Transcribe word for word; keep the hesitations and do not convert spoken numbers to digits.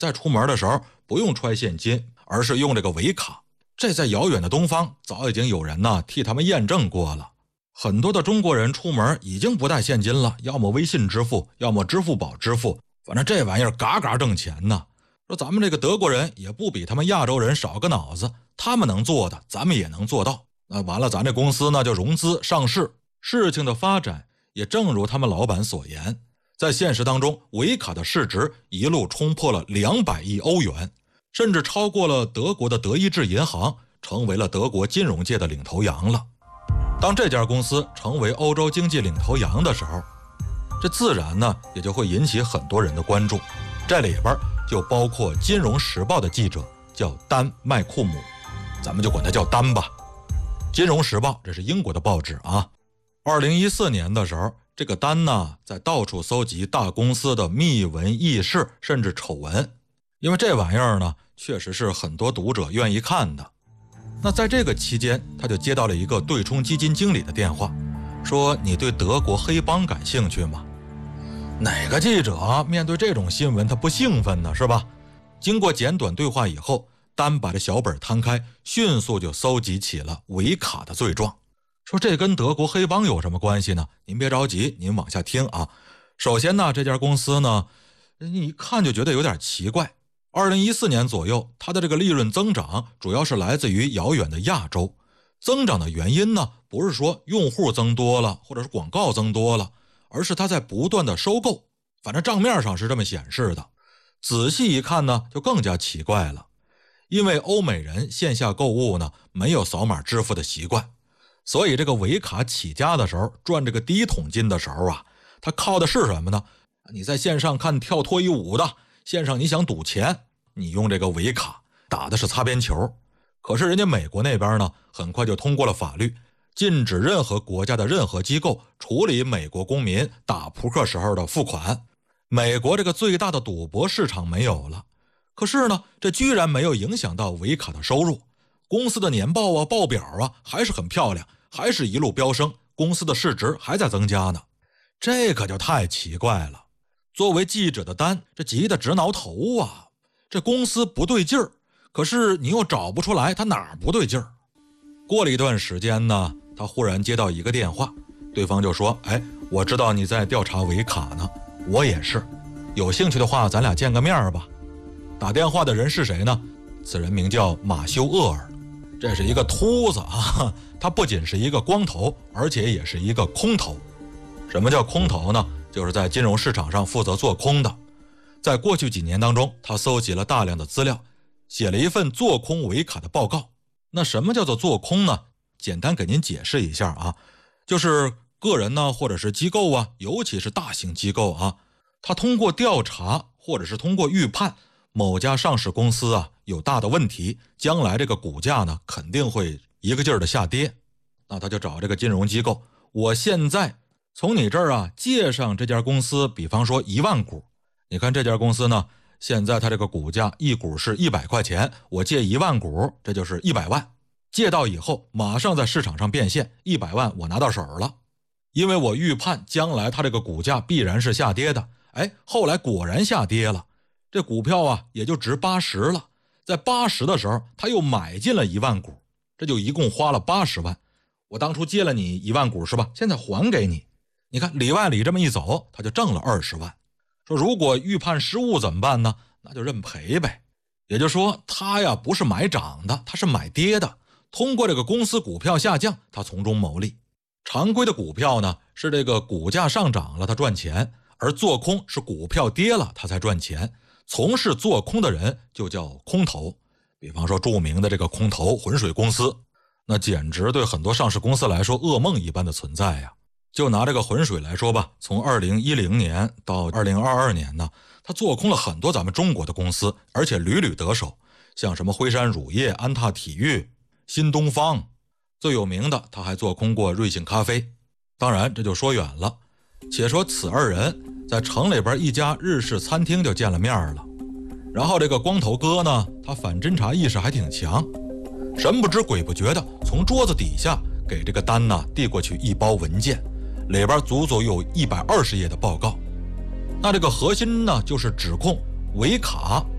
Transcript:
再出门的时候不用揣现金，而是用这个伪卡。这在遥远的东方早已经有人呢替他们验证过了。很多的中国人出门已经不带现金了，要么微信支付，要么支付宝支付，反正这玩意儿嘎嘎挣钱呢。说咱们这个德国人也不比他们亚洲人少个脑子，他们能做的咱们也能做到。那完了，咱这公司呢就融资上市。事情的发展也正如他们老板所言，在现实当中，伪卡的市值一路冲破了两百亿欧元，甚至超过了德国的德意志银行，成为了德国金融界的领头羊了。当这家公司成为欧洲经济领头羊的时候，这自然呢也就会引起很多人的关注。这里边就包括《金融时报》的记者叫丹麦库姆，咱们就管他叫丹吧。《金融时报》这是英国的报纸啊。二零一四年的时候，这个丹呢在到处搜集大公司的秘闻轶事甚至丑闻，因为这玩意儿呢确实是很多读者愿意看的。那在这个期间，他就接到了一个对冲基金经理的电话，说你对德国黑帮感兴趣吗？哪个记者面对这种新闻他不兴奋呢，是吧？经过简短对话以后，丹把这小本摊开，迅速就搜集起了伪卡的罪状。说这跟德国黑帮有什么关系呢？您别着急，您往下听啊。首先呢，这家公司呢，你一看就觉得有点奇怪。二零一四年左右，它的这个利润增长主要是来自于遥远的亚洲。增长的原因呢，不是说用户增多了，或者是广告增多了，而是它在不断的收购。反正账面上是这么显示的。仔细一看呢，就更加奇怪了。因为欧美人线下购物呢，没有扫码支付的习惯。所以这个伪卡起家的时候，赚这个第一桶金的时候啊，他靠的是什么呢？你在线上看跳脱衣舞的，线上你想赌钱，你用这个伪卡打的是擦边球。可是人家美国那边呢，很快就通过了法律，禁止任何国家的任何机构处理美国公民打扑克时候的付款。美国这个最大的赌博市场没有了，可是呢，这居然没有影响到伪卡的收入。公司的年报啊、报表啊还是很漂亮，还是一路飙升，公司的市值还在增加呢。这可就太奇怪了。作为记者的丹，这急得直挠头啊！这公司不对劲儿，可是你又找不出来他哪儿不对劲儿。过了一段时间呢，他忽然接到一个电话，对方就说：哎，我知道你在调查伪卡呢，我也是，有兴趣的话咱俩见个面吧。打电话的人是谁呢？此人名叫马修厄尔，这是一个秃子啊，他不仅是一个光头，而且也是一个空头。什么叫空头呢？就是在金融市场上负责做空的。在过去几年当中，他搜集了大量的资料，写了一份做空伪卡的报告。那什么叫做做空呢？简单给您解释一下啊，就是个人呢，或者是机构啊，尤其是大型机构啊，他通过调查或者是通过预判某家上市公司啊有大的问题，将来这个股价呢肯定会一个劲儿的下跌。那他就找这个金融机构，我现在从你这儿啊借上这家公司，比方说一万股，你看这家公司呢，现在它这个股价一股是一百块钱，我借一万股，这就是一百万。借到以后马上在市场上变现，一百万我拿到手了。因为我预判将来它这个股价必然是下跌的，哎，后来果然下跌了，这股票啊也就值八十了。在八十的时候他又买进了一万股，这就一共花了八十万。我当初借了你一万股是吧，现在还给你。你看里外里这么一走，他就挣了二十万。说如果预判失误怎么办呢？那就认赔呗。也就是说他呀不是买涨的，他是买跌的，通过这个公司股票下降他从中牟利。常规的股票呢是这个股价上涨了他赚钱，而做空是股票跌了他才赚钱。从事做空的人就叫空头，比方说著名的这个空头浑水公司，那简直对很多上市公司来说噩梦一般的存在呀。就拿这个浑水来说吧，从二零一零年到二零二二年呢，他做空了很多咱们中国的公司，而且屡屡得手，像什么辉山乳业、安踏体育、新东方，最有名的他还做空过瑞幸咖啡。当然这就说远了，且说此二人在城里边一家日式餐厅就见了面了。然后这个光头哥呢，他反侦查意识还挺强，神不知鬼不觉的从桌子底下给这个丹呢递过去一包文件，里边足足有一百二十页的报告。那这个核心呢就是指控伪卡